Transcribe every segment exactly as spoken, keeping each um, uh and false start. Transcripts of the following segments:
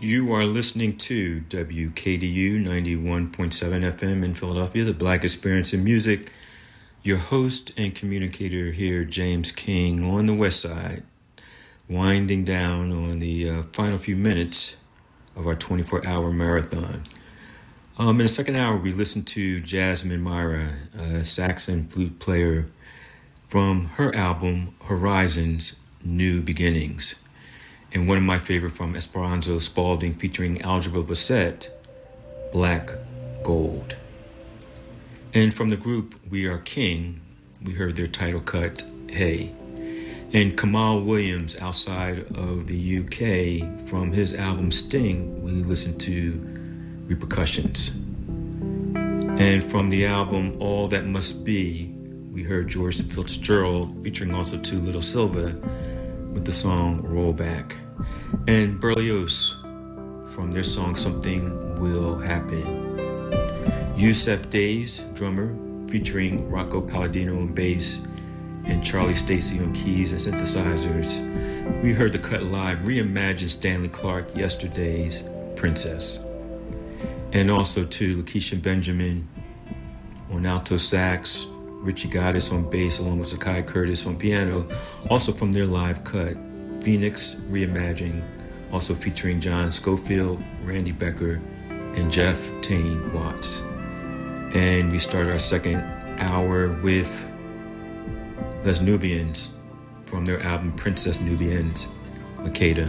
You are listening to W K D U ninety-one point seven F M in Philadelphia, the Black Experience in Music. Your host and communicator here, James King, on the West Side, winding down on the uh, final few minutes of our twenty-four hour marathon. Um, in the second hour, we listened to Jasmine Myra, a sax and flute player, from her album Horizons, New Beginnings. And one of my favorite from Esperanza Spalding featuring Algebra Bassett, Black Gold. And from the group We Are King, we heard their title cut, Hey. And Kamal Williams, outside of the U K, from his album Sting, we listened to Repercussions. And from the album All That Must Be, we heard George Fitzgerald featuring also to Little Silva with the song Rollback. And Berlioz from their song Something Will Happen. Yusef Days, drummer, featuring Rocco Palladino on bass and Charlie Stacey on keys and synthesizers. We heard the cut live, reimagined Stanley Clarke, Yesterday's Princess. And also to Lakeisha Benjamin on alto sax, Richie Goddess on bass, along with Zakai Curtis on piano, also from their live cut. Phoenix Reimagining, also featuring John Schofield, Randy Becker, and Jeff Tane Watts. And we start our second hour with Les Nubians from their album Princess Nubians, Makeda.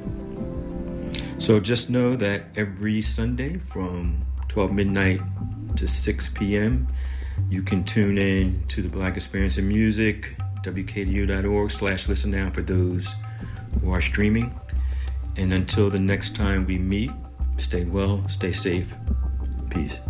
So just know that every Sunday from twelve midnight to six p.m., you can tune in to the Black Experience in Music, W K D U dot org slash listen now for those who are streaming. And until the next time we meet, stay well, stay safe. Peace.